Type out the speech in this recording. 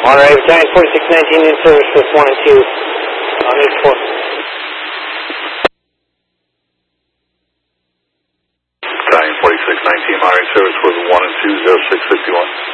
Monterey Battalion 4619 in service with 1 and 2 on H4. Battalion 4619, Monterey service with 1 and 2, 0651.